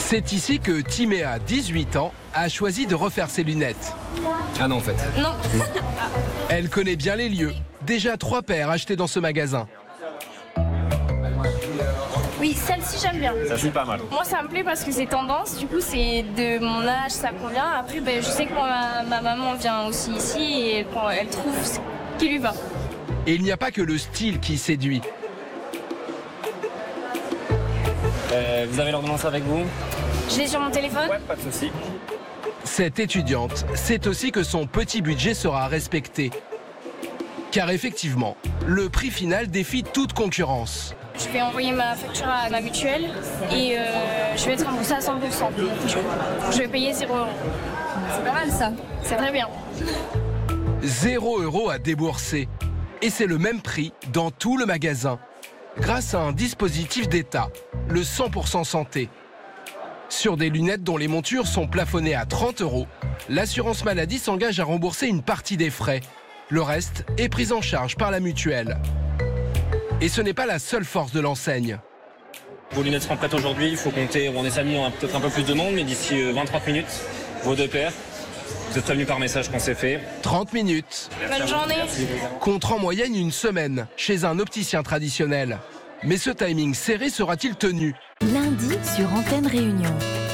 C'est ici que Timéa, 18 ans, a choisi de refaire ses lunettes. Ah non, en fait. Non. Elle connaît bien les lieux. Déjà 3 paires achetées dans ce magasin. Oui, celle-ci j'aime bien. Ça c'est pas mal. Moi ça me plaît parce que c'est tendance, du coup c'est de mon âge, ça convient. Après je sais que ma maman vient aussi ici et elle trouve ce qui lui va. Et il n'y a pas que le style qui séduit. Vous avez l'ordonnance avec vous? Je l'ai sur mon téléphone. Ouais, pas de souci. Cette étudiante sait aussi que son petit budget sera respecté. Car effectivement, le prix final défie toute concurrence. Je vais envoyer ma facture à ma mutuelle et je vais être remboursée à 100%. Je vais payer 0 €. C'est pas mal ça. C'est très bien. 0 € à débourser. Et c'est le même prix dans tout le magasin. Grâce à un dispositif d'État, le 100% santé. Sur des lunettes dont les montures sont plafonnées à 30 €, l'assurance maladie s'engage à rembourser une partie des frais. Le reste est pris en charge par la mutuelle. Et ce n'est pas la seule force de l'enseigne. Vos lunettes seront prêtes aujourd'hui, il faut compter, on est samedi, on a peut-être un peu plus de monde, mais d'ici 20-30 minutes, vos 2 paires. Vous êtes prévenus par message qu'on s'est fait. 30 minutes. Bonne journée. Contre en moyenne une semaine chez un opticien traditionnel. Mais ce timing serré sera-t-il tenu? Lundi sur Antenne Réunion.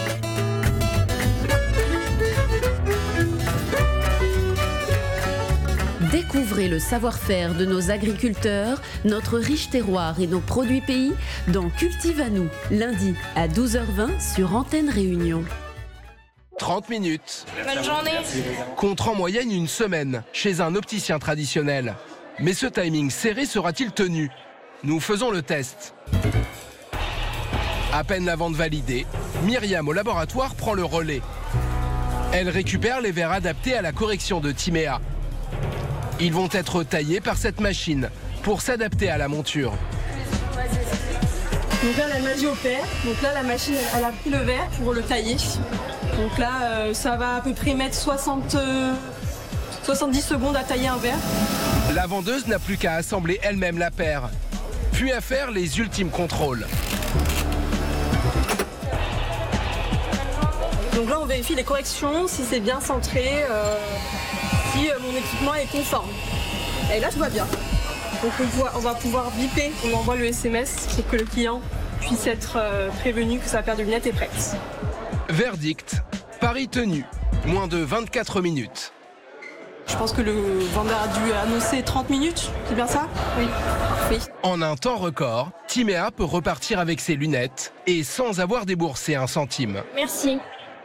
Découvrez le savoir-faire de nos agriculteurs, notre riche terroir et nos produits pays dans Cultive à nous, lundi à 12h20 sur Antenne Réunion. 30 minutes. Bonne journée. Contre en moyenne une semaine chez un opticien traditionnel. Mais ce timing serré sera-t-il tenu? Nous faisons le test. À peine la vente validée, Myriam au laboratoire prend le relais. Elle récupère les verres adaptés à la correction de Timéa. Ils vont être taillés par cette machine pour s'adapter à la monture. Donc là, la magie opère. Donc là, la machine, elle a pris le verre pour le tailler. Donc là, ça va à peu près mettre 70 secondes à tailler un verre. La vendeuse n'a plus qu'à assembler elle-même la paire, puis à faire les ultimes contrôles. Donc là, on vérifie les corrections, si c'est bien centré, si mon équipement est conforme. Et là, tout va bien. Donc on va pouvoir biper, on envoie le SMS pour que le client puisse être prévenu que sa paire de lunettes est prête. Verdict, pari tenu, moins de 24 minutes. Je pense que le vendeur a dû annoncer 30 minutes, c'est bien ça? Oui. Parfait. En un temps record, Timéa peut repartir avec ses lunettes et sans avoir déboursé un centime. Merci.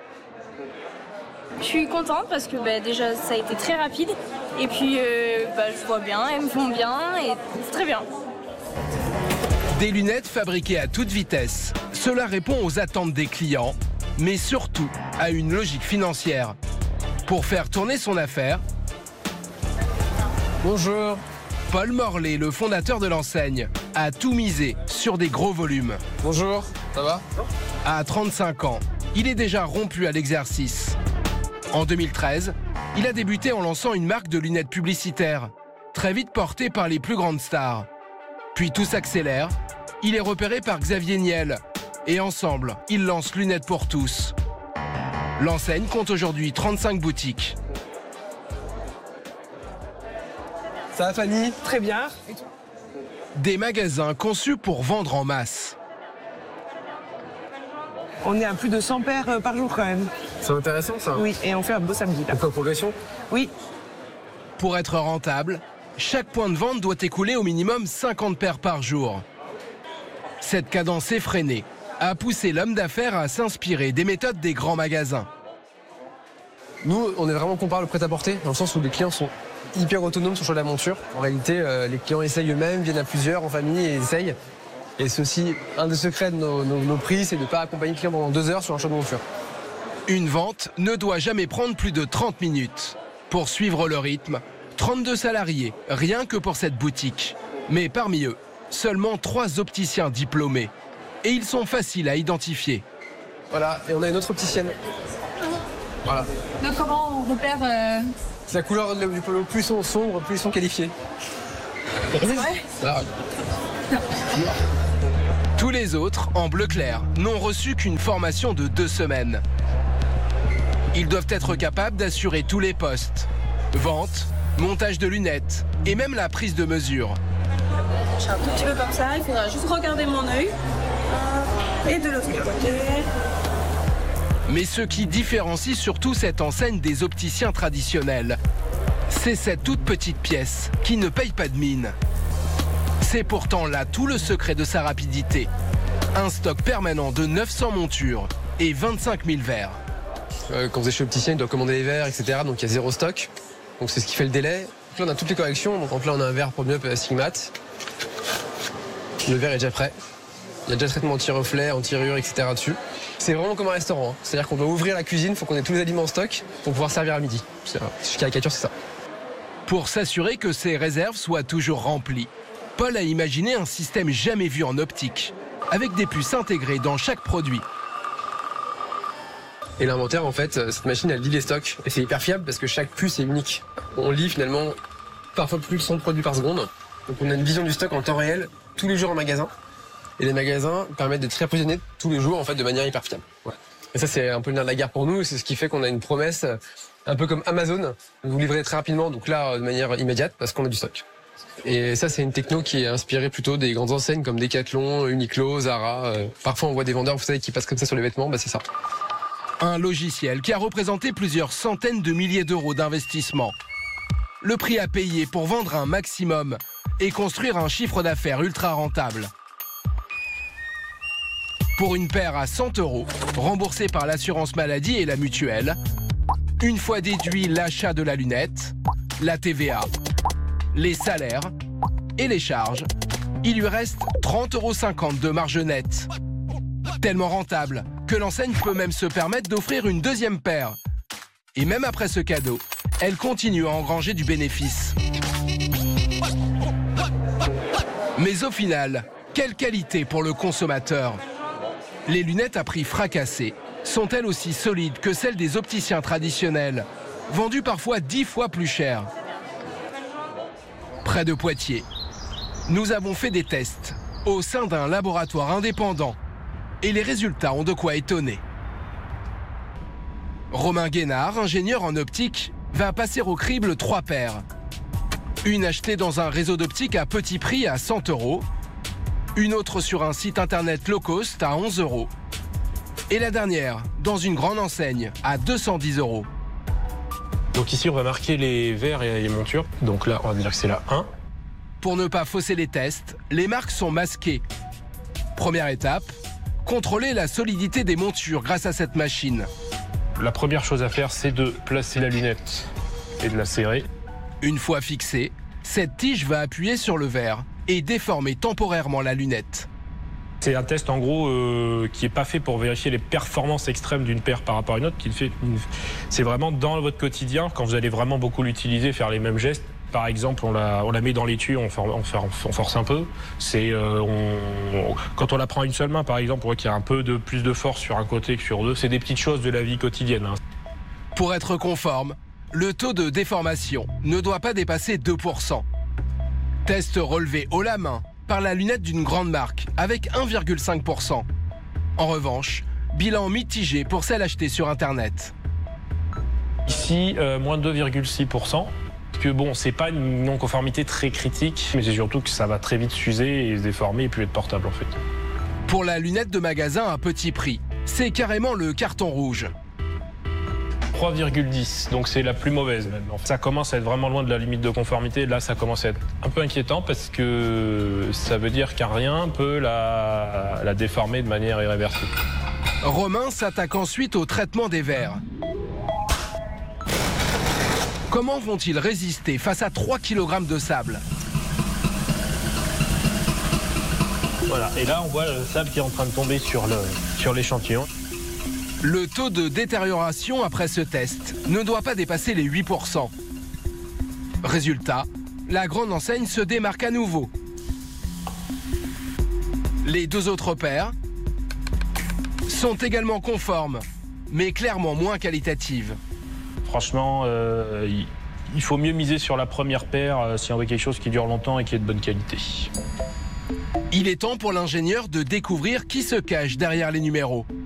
Je suis contente parce que déjà ça a été très rapide et puis je vois bien, elles me font bien et c'est très bien. Des lunettes fabriquées à toute vitesse. Cela répond aux attentes des clients, mais surtout à une logique financière. Pour faire tourner son affaire, bonjour. Paul Morlet, le fondateur de l'enseigne, a tout misé sur des gros volumes. Bonjour, ça va? À 35 ans, il est déjà rompu à l'exercice. En 2013, il a débuté en lançant une marque de lunettes publicitaires, très vite portée par les plus grandes stars. Puis tout s'accélère, il est repéré par Xavier Niel, et ensemble, ils lancent Lunettes pour tous. L'enseigne compte aujourd'hui 35 boutiques. Ça va Fanny? Très bien. Des magasins conçus pour vendre en masse. On est à plus de 100 paires par jour quand même. C'est intéressant ça. Oui, et on fait un beau samedi là. Donc en progression? Oui. Pour être rentable, chaque point de vente doit écouler au minimum 50 paires par jour. Cette cadence effrénée a poussé l'homme d'affaires à s'inspirer des méthodes des grands magasins. Nous, on est vraiment compare le prêt-à-porter, dans le sens où les clients sont hyper autonomes sur le choix de la monture. En réalité, les clients essayent eux-mêmes, viennent à plusieurs, en famille, et essayent. Et c'est aussi un des secrets de nos prix, c'est de ne pas accompagner le client pendant 2 heures sur un choix de monture. Une vente ne doit jamais prendre plus de 30 minutes. Pour suivre le rythme, 32 salariés, rien que pour cette boutique. Mais parmi eux, seulement 3 opticiens diplômés. Et ils sont faciles à identifier. Voilà, et on a une autre opticienne. Voilà. Donc comment on repère C'est la couleur du polo, plus ils sont sombres, plus ils sont qualifiés. C'est vrai? Là. Tous les autres, en bleu clair, n'ont reçu qu'une formation de 2 semaines. Ils doivent être capables d'assurer tous les postes. Vente, montage de lunettes et même la prise de mesure. Je suis un tout petit peu comme ça, il faudra juste regarder mon œil. Et de l'autre côté. Mais ce qui différencie surtout cette enseigne des opticiens traditionnels, c'est cette toute petite pièce qui ne paye pas de mine. C'est pourtant là tout le secret de sa rapidité. Un stock permanent de 900 montures et 25 000 verres. Quand vous êtes chez l'opticien, il doit commander les verres, etc. Donc il y a 0 stock. Donc c'est ce qui fait le délai. Donc là, on a toutes les corrections. Donc là, on a un verre Pro-Myope Astigmate. Le verre est déjà prêt. Il y a déjà traitement anti-reflet, anti-rayures, etc. dessus. C'est vraiment comme un restaurant. C'est-à-dire qu'on doit ouvrir la cuisine, il faut qu'on ait tous les aliments en stock pour pouvoir servir à midi. Je caricature, c'est ça. Pour s'assurer que ces réserves soient toujours remplies, Paul a imaginé un système jamais vu en optique, avec des puces intégrées dans chaque produit. Et l'inventaire, en fait, cette machine, elle lit les stocks. Et c'est hyper fiable parce que chaque puce est unique. On lit finalement parfois plus de 100 produits par seconde. Donc on a une vision du stock en temps réel, tous les jours en magasin. Et les magasins permettent d'être réapprovisionnés tous les jours, en fait, de manière hyper fiable. Ouais. Et ça, c'est un peu le nerf de la guerre pour nous. C'est ce qui fait qu'on a une promesse, un peu comme Amazon, de vous livrer très rapidement, donc là, de manière immédiate, parce qu'on a du stock. Et ça, c'est une techno qui est inspirée plutôt des grandes enseignes comme Decathlon, Uniqlo, Zara. Parfois, on voit des vendeurs, vous savez, qui passent comme ça sur les vêtements, bah c'est ça. Un logiciel qui a représenté plusieurs centaines de milliers d'euros d'investissement. Le prix à payer pour vendre un maximum et construire un chiffre d'affaires ultra rentable. Pour une paire à 100 €, remboursée par l'assurance maladie et la mutuelle, une fois déduit l'achat de la lunette, la TVA, les salaires et les charges, il lui reste 30,50 € de marge nette. Tellement rentable que l'enseigne peut même se permettre d'offrir une deuxième paire. Et même après ce cadeau, elle continue à engranger du bénéfice. Mais au final, quelle qualité pour le consommateur ? Les lunettes à prix fracassé sont elles aussi solides que celles des opticiens traditionnels, vendues parfois 10 fois plus cher. Près de Poitiers, nous avons fait des tests au sein d'un laboratoire indépendant et les résultats ont de quoi étonner. Romain Guénard, ingénieur en optique, va passer au crible 3 paires. Une achetée dans un réseau d'optique à petit prix à 100 €, une autre sur un site internet low cost à 11 € et la dernière dans une grande enseigne à 210 €. Donc ici, on va marquer les verres et les montures. Donc là, on va dire que c'est la 1. Pour ne pas fausser les tests, les marques sont masquées. Première étape, contrôler la solidité des montures grâce à cette machine. La première chose à faire, c'est de placer la lunette et de la serrer. Une fois fixée, cette tige va appuyer sur le verre et déformer temporairement la lunette. C'est un test en gros qui n'est pas fait pour vérifier les performances extrêmes d'une paire par rapport à une autre. C'est vraiment dans votre quotidien, quand vous allez vraiment beaucoup l'utiliser, faire les mêmes gestes. Par exemple, on la met dans l'étui, on force un peu. Quand on la prend une seule main, par exemple, on voit qu'il y a un peu plus de force sur un côté que sur deux. C'est des petites choses de la vie quotidienne. Pour être conforme, le taux de déformation ne doit pas dépasser 2%. Test relevé haut la main par la lunette d'une grande marque avec 1,5%. En revanche, bilan mitigé pour celle achetée sur Internet. Ici, moins 2,6%. Parce que bon, c'est pas une non-conformité très critique, mais c'est surtout que ça va très vite s'user et se déformer et plus être portable en fait. Pour la lunette de magasin à petit prix, c'est carrément le carton rouge. 3,10, donc c'est la plus mauvaise même. Ça commence à être vraiment loin de la limite de conformité. Là, ça commence à être un peu inquiétant parce que ça veut dire qu'un rien peut la déformer de manière irréversible. Romain s'attaque ensuite au traitement des verres. Comment vont-ils résister face à 3 kg de sable? Voilà, et là on voit le sable qui est en train de tomber sur l'échantillon. Le taux de détérioration après ce test ne doit pas dépasser les 8%. Résultat, la grande enseigne se démarque à nouveau. Les deux autres paires sont également conformes, mais clairement moins qualitatives. Franchement, il faut mieux miser sur la première paire si on veut quelque chose qui dure longtemps et qui est de bonne qualité. Il est temps pour l'ingénieur de découvrir qui se cache derrière les numéros.